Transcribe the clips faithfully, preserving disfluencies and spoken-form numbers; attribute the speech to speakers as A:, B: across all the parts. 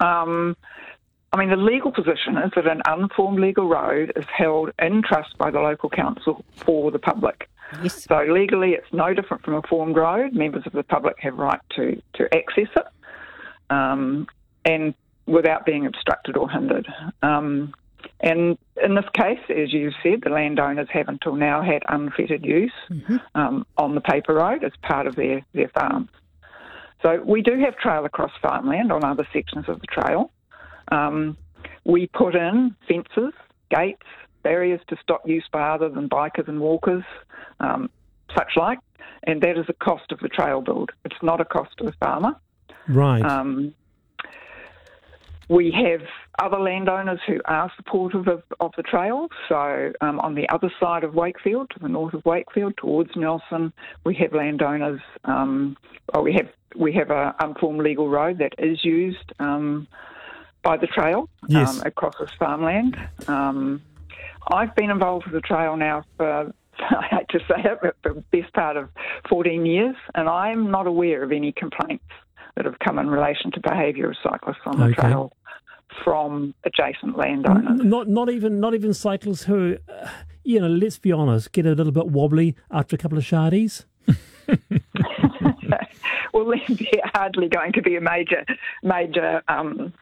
A: Um, I mean, the legal position is that an unformed legal road is held in trust by the local council for the public.
B: Yes.
A: So legally, it's no different from a formed road. Members of the public have right to, to access it, um, and without being obstructed or hindered. Um, and in this case, as you said, the landowners have until now had unfettered use mm-hmm. um, on the paper road as part of their, their farms. So we do have trail across farmland on other sections of the trail. Um, we put in fences, gates, barriers to stop use by other than bikers and walkers, um, such like, and that is a cost of the trail build. It's not a cost to the farmer.
C: Right.
A: Um, we have other landowners who are supportive of, of the trail. So um, on the other side of Wakefield, to the north of Wakefield, towards Nelson, we have landowners. Um, well, we have we have a unformed legal road that is used Um, by the trail
C: yes.
A: um, across this farmland. Um, I've been involved with the trail now for, I hate to say it, but the best part of fourteen years, and I'm not aware of any complaints that have come in relation to behaviour of cyclists on the
C: okay.
A: trail from adjacent landowners.
C: Not not even not even cyclists who, uh, you know, let's be honest, get a little bit wobbly after a couple of shardies.
A: Well, they're hardly going to be a major, major um,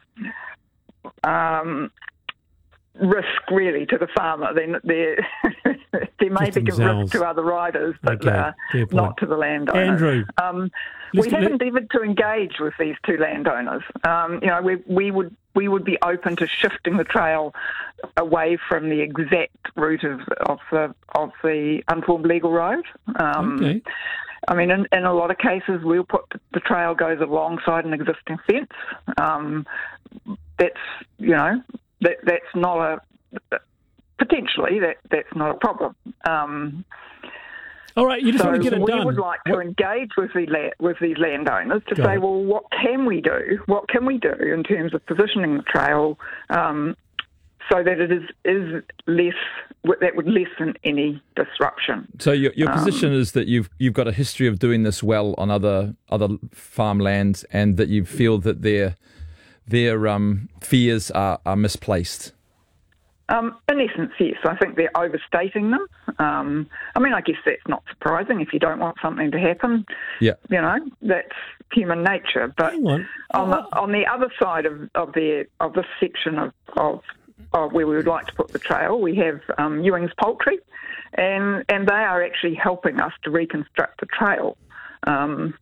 A: um, risk, really, to the farmer. Then there, there may
C: Just
A: be a
C: themselves.
A: risk to other riders, but
C: Okay,
A: uh,
C: fair point.
A: not to the landowners.
C: Andrew,
A: um, we
C: listen,
A: have
C: let-
A: endeavoured to engage with these two landowners. Um, you know, we we would we would be open to shifting the trail away from the exact route of of the of the unformed legal road. Um,
C: okay.
A: I mean, in, in a lot of cases, we'll put the trail goes alongside an existing fence. Um, that's, you know, that that's not a, potentially, that, that's not a problem. Um,
C: All right, you just
A: so
C: want to get it
A: we
C: done.
A: would like to
C: What-
A: engage with, the la- with these landowners to
C: Got
A: say,
C: it.
A: well, what can we do? What can we do in terms of positioning the trail um, so that it is, is less, that would lessen any disruption.
D: So your your
A: Um,
D: position is that you've you've got a history of doing this well on other other farmlands, and that you feel that their their um, fears are, are misplaced.
A: Um, in essence, yes. I think they're overstating them. Um, I mean, I guess that's not surprising. If you don't want something to happen,
D: Yeah.
A: you know, that's human nature. But
C: Hang on.
A: on the on the other side of of the of this section of, of of where we would like to put the trail, we have um, Ewing's Poultry, and and they are actually helping us to reconstruct the trail. Um,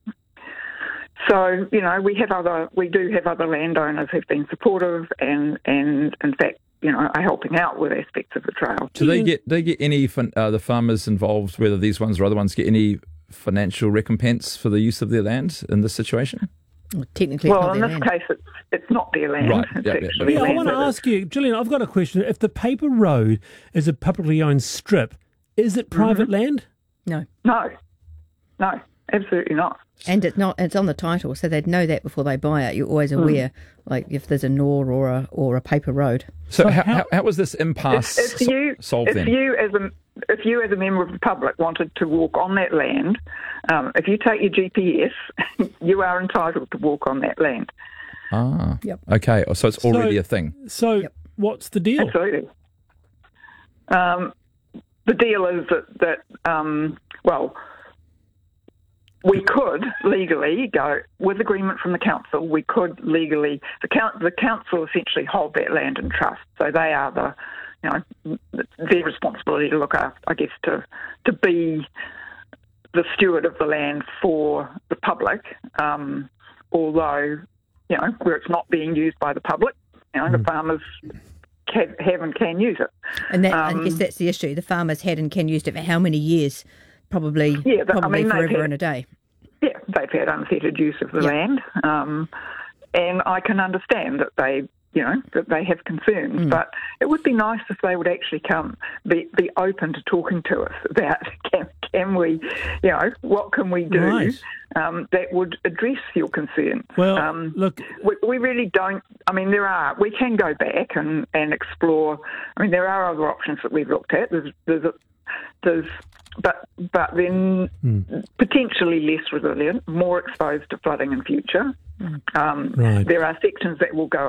A: so you know, we have other we do have other landowners who've been supportive, and and in fact, you know, are helping out with aspects of the trail.
D: Do they get they get any fin- uh, the farmers involved, whether these ones or other ones, get any financial recompense for the use of their land in this situation?
B: Well, technically,
A: Well,
B: it's
A: in
B: not
A: this
B: their land.
A: case, it's it's not their land.
D: Right,
A: It's
D: yeah, yeah,
A: actually
C: Yeah, I
A: land
C: want to
A: that is-
C: ask you, Gillian, I've got a question. If the paper road is a publicly owned strip, is it private land?
B: No.
A: No, no, absolutely not.
B: And it's not. It's on the title, so they'd know that before they buy it. You're always
A: Hmm.
B: aware, like if there's a gnaw or a or a paper road.
D: So,
C: So
D: how,
C: how-
D: how, how was this impasse
A: If, if you
D: solved
A: if
D: then?
A: you as a if you as a member of the public wanted to walk on that land, um, if you take your G P S, you are entitled to walk on that land.
D: Ah,
B: Yep.
D: okay. Oh, so it's already
C: So-
D: a thing.
C: So
B: Yep.
C: what's the deal?
A: Absolutely. Um, the deal is that that um, well. We could legally go, with agreement from the council, we could legally, the, coun- the council essentially hold that land in trust. So they are the, you know, it's their responsibility to look after, I guess, to, to be the steward of the land for the public, um, although, you know, where it's not being used by the public, you know, the farmers can, have and can use it.
B: And that, I
A: Um,
B: guess that's the issue. The farmers had and can used it for how many years? Probably,
A: Yeah, but, I
B: probably
A: mean, they've
B: forever
A: had-
B: and a day.
A: Yeah, they've had unfettered use of the
B: Yeah.
A: land, um, and I can understand that they, you know, that they have concerns.
B: Mm.
A: But it would be nice if they would actually come, be, be open to talking to us about can, can we, you know, what can we do
C: Right.
A: um, that would address your concern.
C: Well,
A: um,
C: look,
A: we, we really don't. I mean, there are. We can go back and, and explore. I mean, there are other options that we've looked at. There's, there's, a, there's, but but then
C: Mm.
A: potentially less resilient, more exposed to flooding in future. Um,
C: Right.
A: There are sections that will go